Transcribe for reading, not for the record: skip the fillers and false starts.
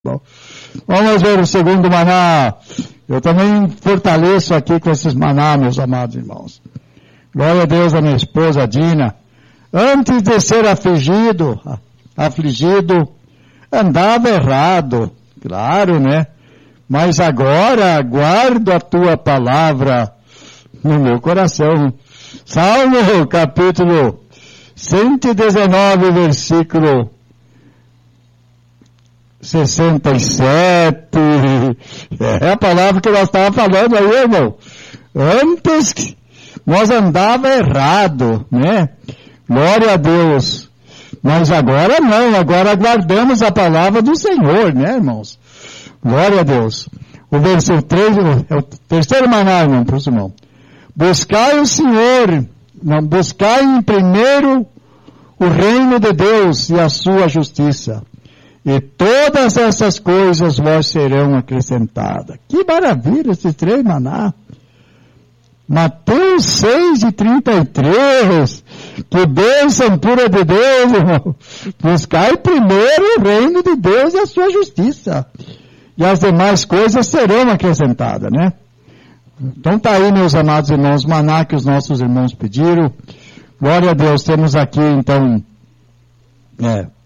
Bom, vamos ver o segundo maná. Eu também fortaleço aqui com esses maná, meus amados irmãos. Glória a Deus, a minha esposa Dina. Antes de ser afligido, andava errado, claro, né? Mas agora guardo a tua palavra no meu coração. Salmo, capítulo 119, versículo 67, é a palavra que nós estávamos falando aí, irmão. Antes nós andava errado, né? Glória a Deus. Mas agora não, agora guardamos a palavra do Senhor, né, irmãos? Glória a Deus. O versículo 3, é o terceiro maná, irmão, para o irmão. Buscai o Senhor, não, buscai em primeiro o reino de Deus e a sua justiça. E todas essas coisas vos serão acrescentadas. Que maravilha esses três maná. Mateus 6:33. Que bênção pura de Deus, irmão. Buscai primeiro o reino de Deus e a sua justiça. E as demais coisas serão acrescentadas, né? Então tá aí, meus amados irmãos, maná que os nossos irmãos pediram. Glória a Deus. Temos aqui, então,